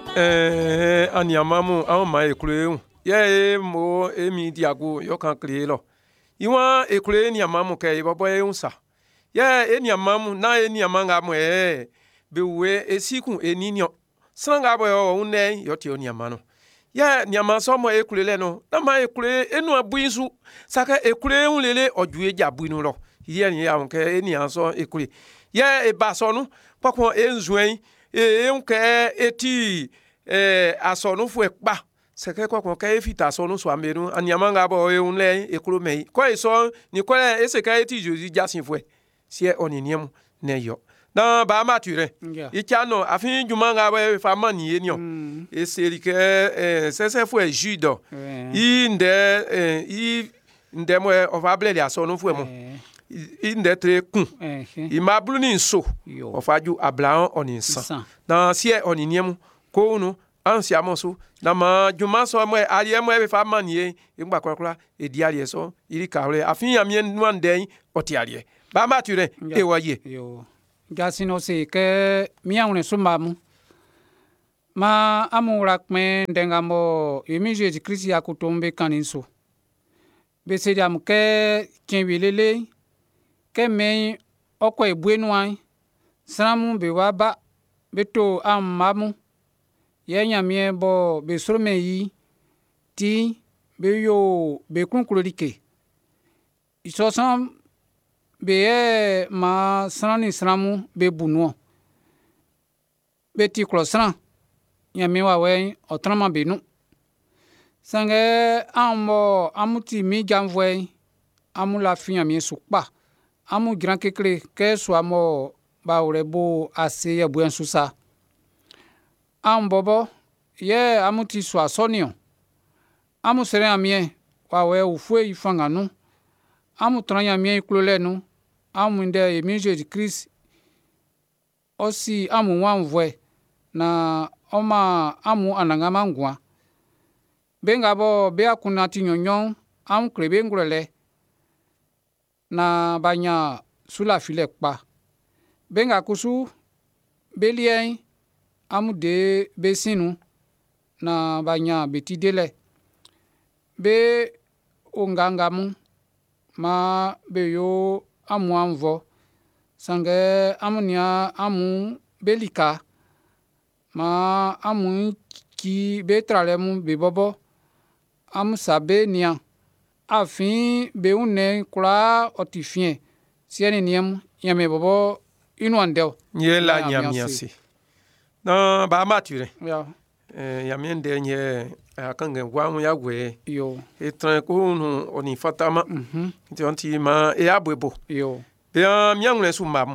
Aniamamu ama ekule ye mo emi diago yo kan kle lo iwan ekule niamamu ke bobo unsa ye eniamamu na eniamanga mo be we esikun eninyo sanga bo unne yo ti oniamano ye niama so mo ekule le no na ma ekule enu abuinsu saka ekule unlele ojue jabuinu lo ye ni am ke enianso ekule ye ebasonu pokon enzuen unke eti asonu fu ekpa seke kokon ke efita asonu so ameru aniamanga bo unle ekulu mei ko eso ni ko eseka eti joji jasin fu sie oniniemu ne yo na ba mature ichano afin jumanga bo fa mani enio eserike sese fu judo inde mo ovable le asonu fu mo inde tre kun imablu ni so ofaju ablan oninsan na sie oniniemu ko unu ansiamoso na ma juma so mo aliemo e fa mani ngba kokora edialie so iri kawle afin amien nuanden otialie ba mature e woye yo gasino se ke miaune sumamu ma amura kmen ndengamo yemi Jésus Christ ya kutombe kaninso be se diam ke kinwilele ke me oko ebuenuan samu be waba beto amamu yenya mie bo be sorome yi ti be yo be kunkulodike isosan be ma sanani sramu be bunuo be ti klosran yami wa we otrama benu sange ambo amuti mi jamvwe amula finya mi sukpa amu gran kekle ke so amo ba urebo ase ya buen susa ambobo ye amuti so asonio amu sere amie wa we ufue ifanganu amu tranya mi iklolenu amu nde emi Jésus Christ osi amu wanvwe na oma amu anangama ngwa bengabo be akuna tinyonyon amu krebe ngurele na banya sula file pa benga kusu belien amu de besinu na banya betidele be ongangamu ma be yo amu anvo sange amunia amu belika ma amu ki betralemu be bobo amu sabe nia afin be une kula otifien sieni niem yame bobo inu andel ye la nyamiasi na ba mature ya yamiende nye akange wamu ya we yo etran ko nu oni fatama ti onti ma e abwebo yo be miangle su mam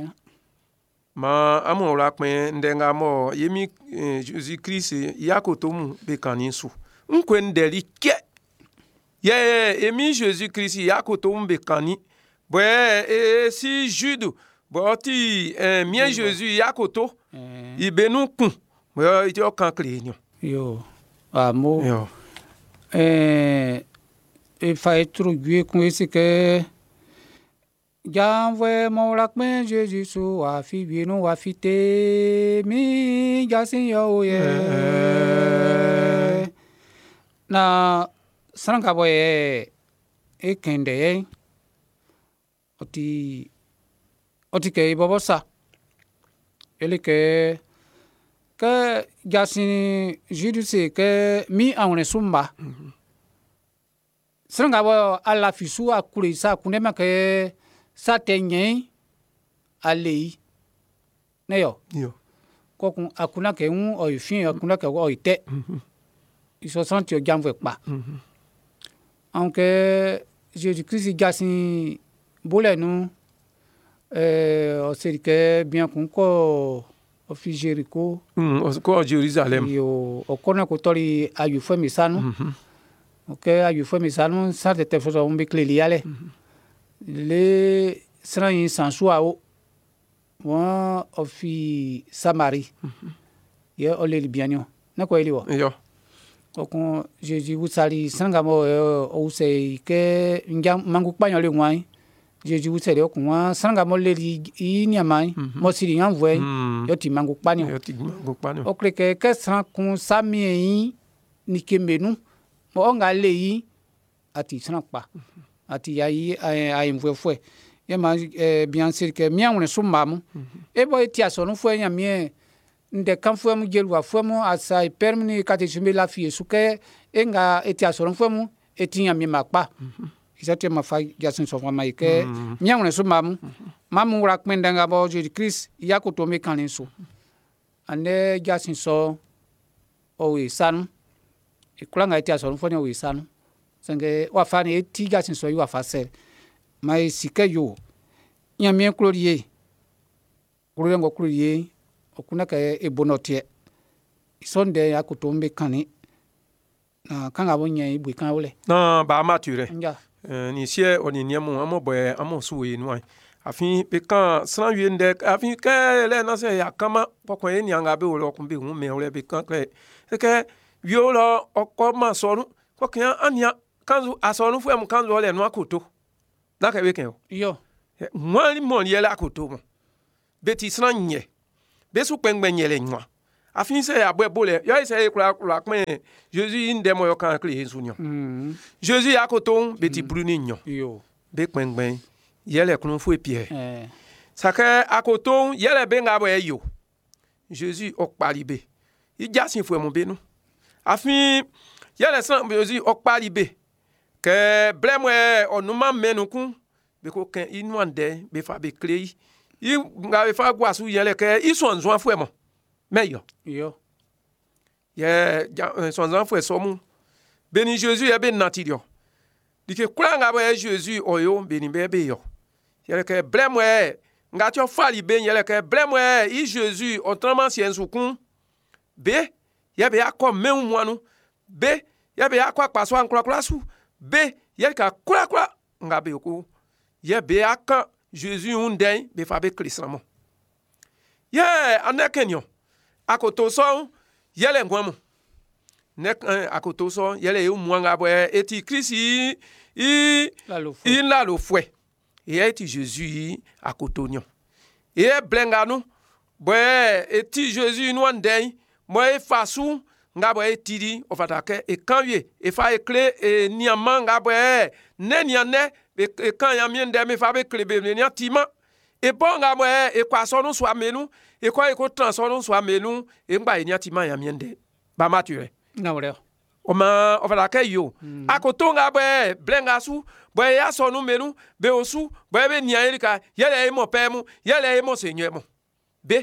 ma amora pin ndenga mo yemi Jésus Christ yakotomu be kaninsu nkwendeli ke ye emi Jésus Christ yakotomu be kani bo si judo bo ti mien Jésus yakoto ibenu kun bo iti okan klenyo yo amo yo e fa introduire com esse que já vai morar com Jesus a fi no a fite mi já senhor ye na sanga boy e kende oti ke bobosa ele que já sin Jesus que mi aune sumba sanga bo ala fisu akure sa kunema ke sa tenye alei ne yo kokun akuna ke un o ifin akuna ke o ite iso santi o jamwe pa aunque Jésus Christ gasin bolenu o seri ke bien kun ko o fi Jericho ko Jerusalem yo o kona ko tori ayu fo misanu okay ayu fo misanu sa de te fo so umbe kleliale le sran sansua o wa o fi Samari ye o le bianyo na ko eliwo yo kokon Jésus usali sanga mo o se ke ngam mangu panyo le ngwan Jésus c'est le qu'on sanga moleli i nyamai mo siri yan voy yo ti mangu pani o kreke ke san kun sami ni kembenu mo nga leyi ati san pa ati yayi ay mvwe fwe ye ma bien sûr que mia on sumamu e boy ti aso no fwe nya mie nde kan fwe mu gelu wa fwe mu asa permini kati sumbe la fie suke e nga eti aso no fwe mu eti nya mie makpa isate ma fa jasin so fa mai ke mia on sumamu mamu rak mendanga bo Jésus Christ ya ko to me kanin so ane jasin so o we sanu e kula nga eti aso no fwe we sanu sange wa fa ni eti jasin so wa fa sel mai sike yo nya mie klorie ngo klorie okuna ka e bonotie isonde ya kutombe kani na kanga bonye ibwe kan ole na ba mature nja ni sie oni niamu amo boy amo suwe no afin pe kan san wie nde afin ke le na se ya kama pokon eni anga be wo kun be hu me ole be kan ke wio lo okoma sonu ko kan ania kanzu asonu fu em kanzu ole no akoto na ka be ken yo mwali mon yele akoto mo beti san nye be su pengben yele nwa afin se ya bole yo se kula kwen Jésus inde mo yo kan kle Jésus nyo Jésus akoto beti bruni nyo yo be pengben yele kun fu epie saka akoto yele be nga bo yo Jésus okpalibe i jasin fu mo be no afin yele san Jésus okpalibe ke blemwe onuma menukun be ko ken inwande be fa be klei i nga be fa gwa su yele ke i son zwan fu mo meyo yo ye son zwan fu so mu beni Jésus e be natidio dike kula nga bo Jésus oyo beni be yo yele ke blemwe nga ti o fali be yele ke blemwe i Jésus autrement sien sukun be ye be akọ meun mwanu be ye be akọ paso an kula su be yel ka kura nga be ko ye be aka Jésus undai be fa be krislamo ye anekenyo akoto so yele ngwamu nek akoto so yele e mwanga bo eti krisi i la lo fwe ye eti Jésus akoto nyo e blenga nu bo eti Jésus no ndai mo e fasu nga bo etiri ofatake e kanwie e fa ekle e niama nga bo ne niane e kan ya miende me fa be klebe ne tima e bon nga bo e kwa so no so amenu e kwa e ko transfer no so amenu e ngba e tima ya miende ba mature na wore o ma ofatake yo akoto nga bo blenga su bo ya so no menu be osu bo be niaelika yele e mo pemu yele e mo senye mo be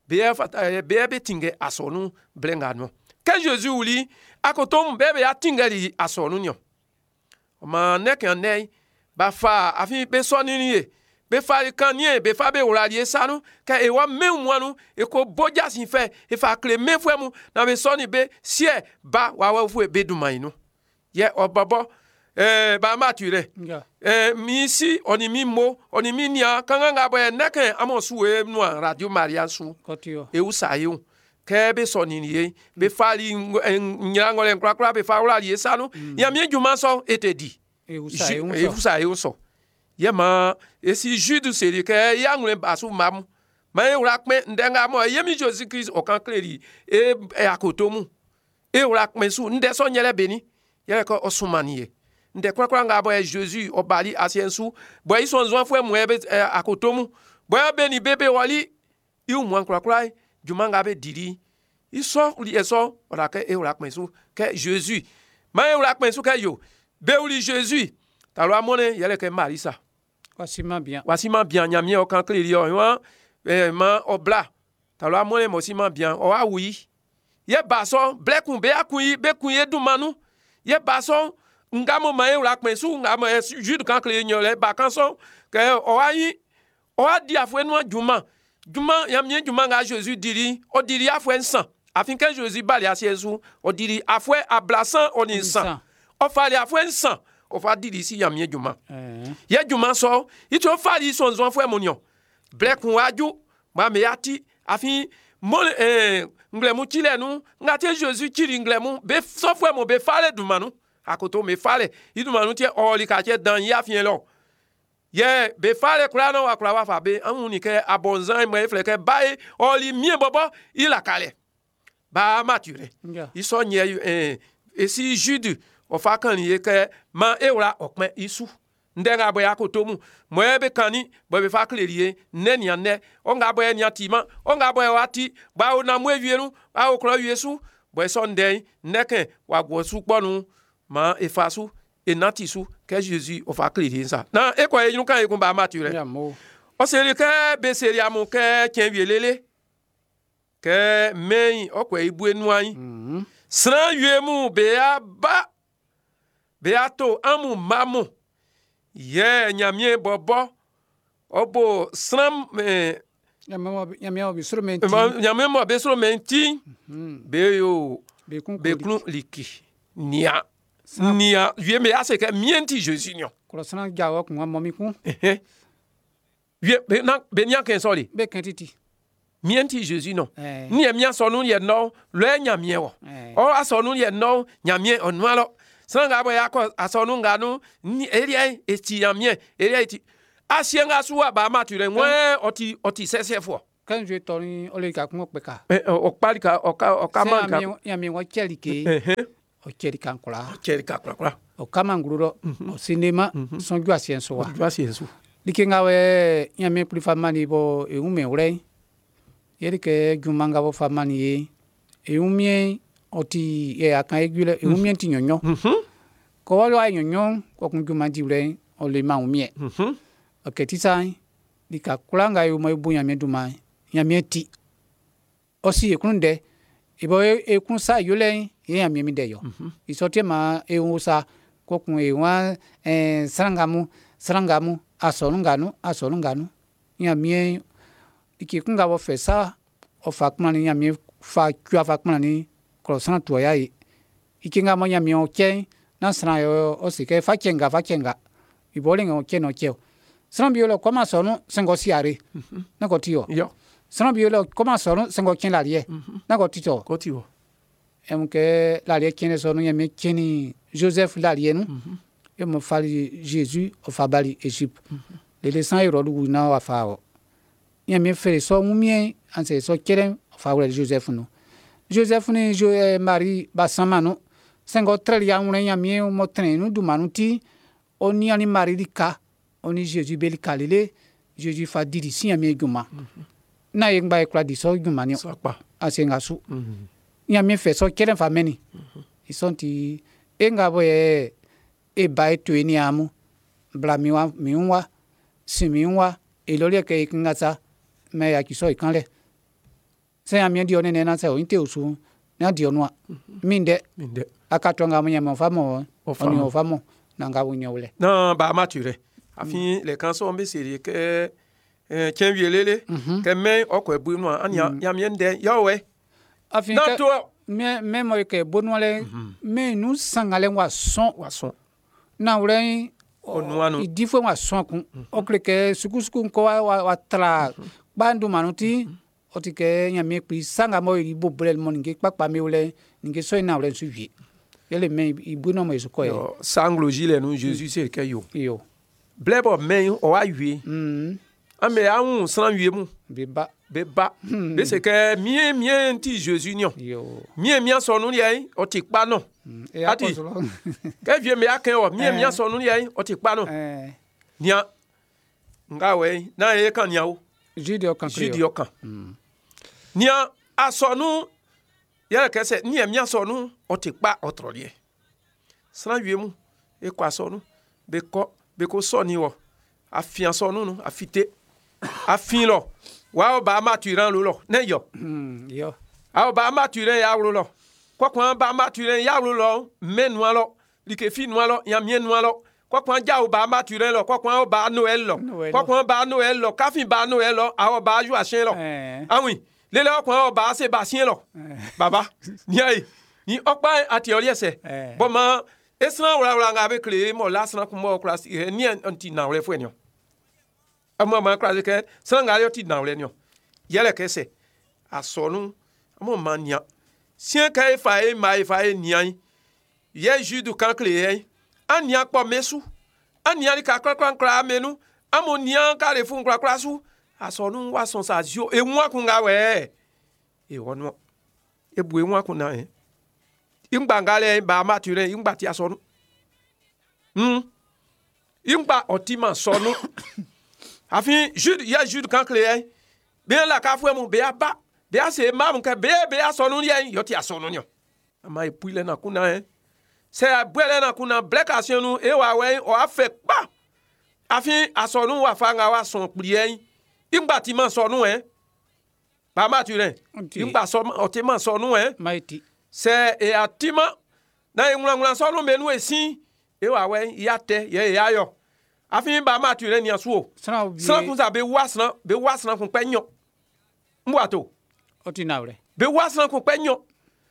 be tinge asonu blenga no que Jésus uli akotom bebe ya tingari asonu nyo ma nek anei ba fa afin be soni ni be fa kanie be fa be oralie sanu ka e wa menwanu e ko boja sin fe e fa kle menfuemu na be soni be sie ba wa fu be dumainu ye obabo ba mature mi si oni mi mo oni mi nia kanga bo nek amosu e no Radio Maria su e usayu kebe soni ni be fali nyango len krakra be fa ora liesa no ya mi djuma so etedi e usa so ye ma esi judu seri ke ya ngule basu mam ma e ora pe ndenga mo ye mi Jésus Christ o kan kleri e akotomu e ora pe su nde so nyele beni ye ko osumani nde krakra nga bo Jésus o bali asiensu bo ison zwan fwe mo e akotomu bo beni bebe wali i umwan krakra jumanga be diri iso uli eso ora ke e ora kmensu ke Jésus ma e ora kmensu ke yo be uli Jésus ta lo amone yele ke Marisa wasima bien nyamie o kan kleri yo ma obla ta lo amone mo sima bien o awi ye baso blekun be akun be kun ye dumanu ye baso ngamo ma e ora kmensu ngamo Jude kan kleri nyole ba kan so ke o ayi o adi afwe no juma yamien juma nga Jésus diri o diri afwe nsan afin que Jésus bali asiezu o diri afwe ablasan on nsan o fali afwe nsan o fa diri si yamien juma ye juma so ito fali son zon afwe monyo blekun waju ma me yati afin mon nglemu chile nu ngate Jésus chiri nglemu be so fwe mo be fale dumanu akoto me fale idumanu tie o li ka tie dan ya fien lo ye be fale kura no wa kura wa fa be amu ni ke abonzan mo efle ke bae oli mie bobo il a kale ba mature iso nye et si jude o fa kan ye ke ma ewra okme isu ndenga bo yakotomu mo ebe kani bo be fa klerie nenia ne o nga bo enia tima o nga bo wati ba o na mo ewienu ba o kro yesu bo so nden neke wa gwo su ponu ma efasu enatisu que Jésus o fa klerie ça na e ko yin kan e kun ba mature o se ke be seri amu ke ken wielele ke men o ko ibu enu ayin sran wiemu be aba be ato amu mamu ye nyamie bobo obo sram nyamie obi soro menti nyamie mo be soro menti be yo be kun liki nia ye me ase ke mienti Jésus nyo ko sran jawo kun momi kun ye be nya ken sori be kentiti mienti Jésus non ni e mia so nu ye no le nyamie wo o aso nu ye no nyamie onualo sanga bo yako asonu nganu ni eria eti nyamie eria eti asienga suwa ba mature nwe oti sesefo kan je toni ole ka kun opeka o palika o kama ka nyamie wo chelike o chelika nkula o kama nguro o cinema sonju asienso wa likinga we nyamie plus famani bo e ume ure yerike jumanga bo famani e umie oti e akan egule e umie ti nyonyo ko wa wa nyonyo ko kun juma diure o le ma umie oketi sai dika kulanga yu mo bu nyamie duma nyamie ti osi ekunde ibo ekun sa yule nyamie mi de yo isote ma e usa ko kun e wa srangamu asonunganu nyamie ikikunga bo fesa o fakman nyamie fa kwa fakman ni croissant to ya ikinga mo nyamie o chen na sran yo o sike fa chenga iboling o chen o cheo sran biolo koma sonu sengo siare na ko tio yo sran biolo koma sonu sengo chen la rie na ko tio emke la rie chen sonu nyamie cheni Joseph la rie nu e mo fali Jésus o fa bali Egypte le sang iro du na wa fa o nyamie fere so mumie anse so keren fa wele Joseph ni Marie basamano sengo trelia un nyamie mo trenu du manuti oni ani Marie dika oni Jésus belika lele Jésus fa didi si nyamie guma na yengba ekla di so guma ni ase ngasu nyamie fe so keren fa meni isonti enga boye e bai tueni amu blamiwa miwa simiwa elole ke ngasa me ya kiso ikanle se amien dio ne na se o inte osu na dio no minde akatonga munya mo famo oni o famo na nga wunyo le na ba mature afin les cançons be série que tien wielele que men oko ebu no anya ya mien de yawe afin que me mo ke bonwale me nu sangale wa son na wure onuanu idifo wa son kun okleke sukusku ko wa tra bandu manuti otike nyamie pri sanga mo ibo brel mo nge papa me wole nge so na wure suvi yele me ibu no mo isuko ye sangloji le nu Jésus c'est que yo blebo men o awie ame awun san wie mu beba be c'est que mien ti Jésus nyon mien so nu ye o ti pa no ati ke vie me aken o mien so nu ye o ti pa no nia ngawe na e kan nia o Judi okan nia asonu yele ke se nia mien so nu o ti pa otrolie san wie mu e kwa so nu be ko so ni wo afian so nu afite afin lo wa ba maturan lo ne yo a ba maturan ya lo kwa ba maturan ya lo menu lo like fi nu lo ya mien nu lo kwa ja ba maturan lo kwa ba Noël lo kwa ba Noël lo ka fin ba Noël lo a ba ju asin lo awin lele kwa ba se ba sin lo baba ni ai ni opa ati ori ese bo ma esran wala nga be kle mo lasran ku mo class ni anti na re fu enyo ama class ke sanga yo ti na re enyo yele ke se asonu mo mania sien ka fa e ma fa e nian ye judu kan kle ania po mesu ania ni ka kran menu amonia ka le fun kra su asonu wa son sa zio e nwa kun ga we e wono e bu e nwa kun na ingba ngale ba mature ingba ti asonu ingba otima sonu afin jude ya jude kan clé bien la ka fwe mon be aba be ase mam ke be asonu yen yo ti asonu nyo ama e puile na kuna se abwele na kuna blekation nu e wa we o afek pa afin asonu wa fa nga wa son priye ingba ti man sonu ba mature ingba so otima sonu Mighty. se e atima na ngula sonu menu esin e wa we yate ye yayo afin ba mature ni asuo san kun sa be wasna kun penyo mwato Otinawre. be wasna kun penyo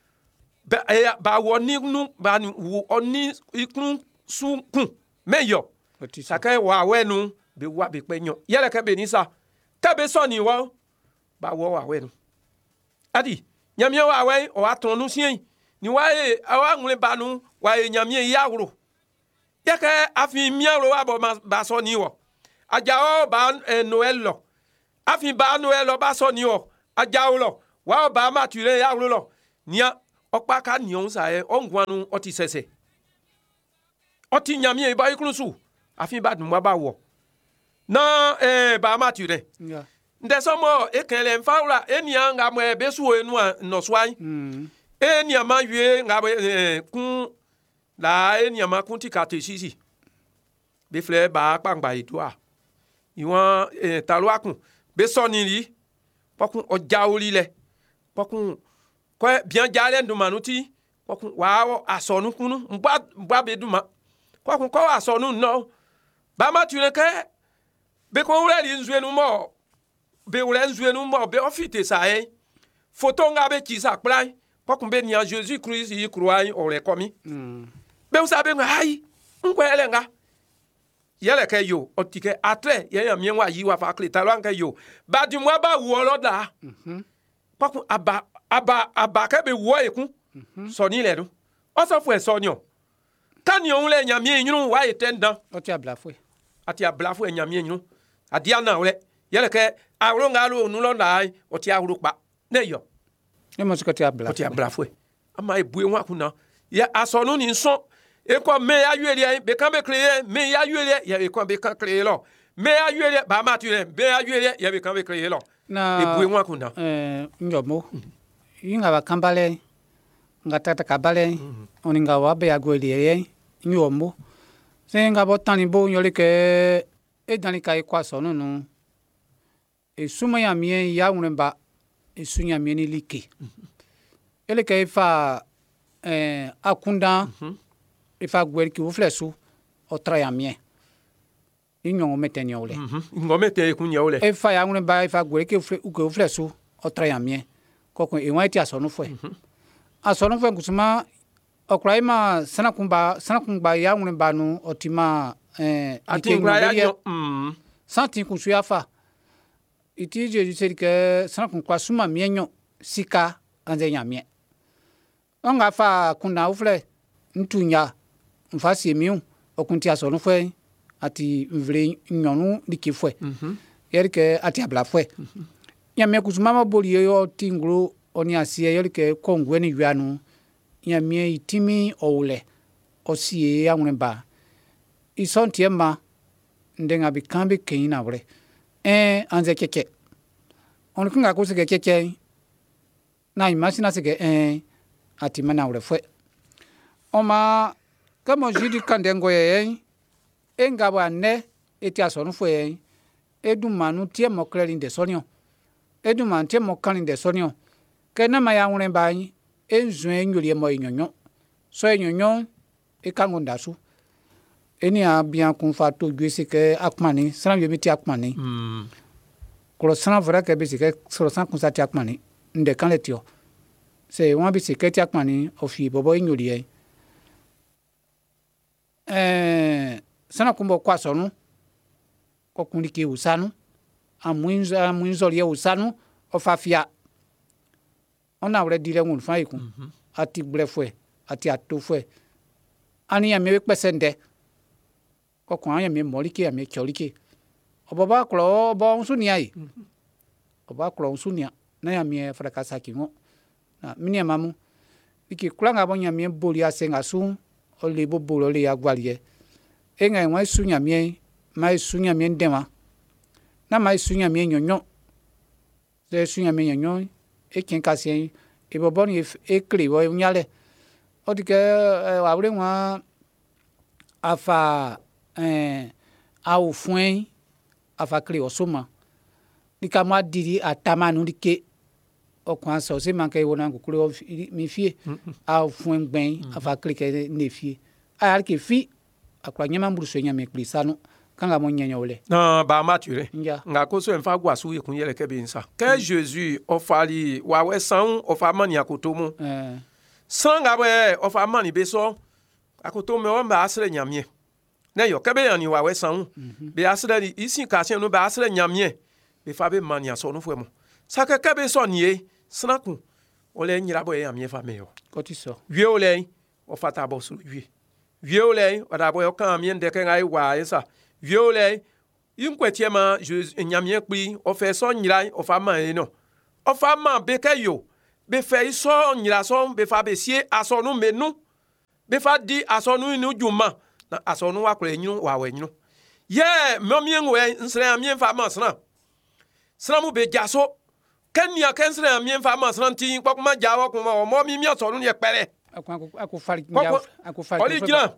ba woni nu ba ni oni ikun sun kun meyo sakai wa wenu be wa be penyo yele ke be ni sa ta be so ni wo ba wo wa wenu adi nyamie wa we o atonu sien ni wa awa ngule banu wa nyamie yawro yake afin miaro wa ba so ni wo ajao ba Noël lo afin ba Noël lo ba so ni wo ajao lo wa ba mature yawro lo nia okpa ka ni on sa ongwanu oti sese oti nyamie ba ikrusu afin ba dum ba wo na ba mature nde somo ekele mfaura enia nga mo besu enu no swai enia ma yue nga kun la enia ma kun ti katesisi be fle ba pangba idua iwon talwa kun be soni ri pokun oja ori le pokun ko bien jale ndumanuti pokun wa asonu kunu mba be duma pokun ko asonu no ba ma tune ke be ko uri nzuenu mo be uri nzuenu mo be ofite sa photo nga be ki sa plan pokun be ni Jésus Christ yi croix ore komi be usabe nga ai nkwele nga yele ke yo otike atre ye yamien wa yi wa fa kleta lo nke yo ba di mo ba wo lo da pokun aba ke be wo ekun so ni le do o so fu e so ni o tani on le yamien yunu wa etendan Oti ablafwe. ati ablafu e yamien yunu adia na ole yele ke awro nga lo nu lo na oti awro pa ne yo E mo sikoti ablafwe. oti ablafu ama ebue wa kuna ya asonu ni nso e ko me ayuele be kan be créer me ayuele ya be kan be kan créer lo me ayuele ba ma tu be ayuele ya be kan be créer lo Na ebue wa kuna njomo. Yinga bakambale ngatata kabale oninga wa be agwele nyomo. Senga botani bo nyole ke e dani kai kwa sonu nu. E suma ya mien ya unemba e sunya mien like. Ele ke fa akunda ifa gwel ki uflesu otra ya mien. Inyo meteni ole. ngomete kunya ole E fa ya unemba ifa gwel ki uflesu otra ya mien. Koko e waiti asonu fwe. Asonu fwe kusuma okraima sana kumba ya unemba nu otima ati ngra ya santi kunsu ya fa iti je se ke sana kun kwa suma mienyo sika anze nya mien onga fa kuna ufle ntunya mfasi miu okunti asonu fwe ati mvle nyonu dikifwe yerike ati abla fwe nya mien kusuma maboli yo tingro oni asie yerike kongwe ni yuanu nya mien itimi oule osie ya uneba isontie ma ndenga bikambi keina bre anze keke on kunga ko sege keke na imagine sege ati mana ure fwe oma kama jidi kandengo enga bwane eti asonu fwe edumanu tie mo clearing de sonio eduman tie mo clearing de sonio kena ma ya unre bai enzu enyuri mo nyonyo so nyonyo ekangonda su eni a bien kun fa to gwese ke akmani sana yo miti akmani ko sana vra ke bisi ke so sana kun sa ti akmani nde kan letio se won bisi ke ti akmani ofi bobo inyori sana kumbo kwa sonu ko kun ki usanu amuinzo lie usanu ofafia ona wre dire ngun fa iku ati brefwe ati atofwe ani ya me pesende kokon aya me molike ya me cholike Oba klo bon suniai. Oba klo sunia na ya mie frakasa kingo. Na minia mamu. Iki kulanga bonya mie boli asenga su o le bo bolo le ya gwalie. Enga nwa sunya mie mai sunya mie ndema. Na mai sunya mie nyonyo. De sunya mie nyonyo e ken kasien e boboni e kli wo nyale. O dike awre nwa afa au fuen afa kli osuma. Dika ma diri atamanu dike o kwa so se manke wona ngukule mi fie au fuen gben afa kli ke ne fie. Ayar ke fi akwa nyama mburu nya me kli sanu kanga mo nyenyo le. Na ba mature. Nja. Nga ko so mfa gwa su ye kun yele ke be nsa. Ke Jésus ofali wa we san ofamani akotomo. San nga be ofamani be so akotomo o ba asre nyamie. Na yo ke be yani wa we san be asre isi ka se no ba asre nyamie be fa be mani aso no fuemo. Sa ke be so nie snaku ole nyira bo yamie fa me yo. Kotiso. Wie ole ofata bo su wie. Wie ole oda bo yo kan mie ndeke ngai wa esa. Viole inkwetiema nyamie kpi ofe so nyira ofama eno ofama bekayo be fe iso nyira so be fa be sie asonu menu be fa di asonu inu juma na asonu wa kure nyinu wa we nyinu ye momie ngwe nsre amie fa ma sna mu be jaso kenya ken sre amie fa ma sna ti pokuma jawo kuma o mo mi asonu ye pere Aku fari. Oli gina